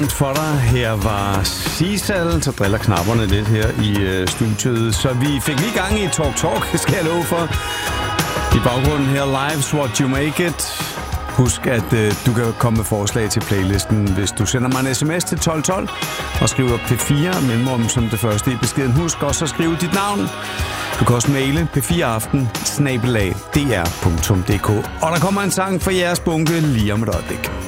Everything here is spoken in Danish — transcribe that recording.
For dig. Her var Sisal, så driller knapperne lidt her i studiet. Så vi fik lige gang i Talk, skal jeg love for. I baggrunden her, Live's What You Make It. Husk, at du kan komme med forslag til playlisten, hvis du sender mig en sms til 1212 og skriver P4 mellemrum som det første i beskeden. Husk også at skrive dit navn. Du kan også maile p4aften@dr.dk. Og der kommer en sang for jeres bunke lige om et øjeblik.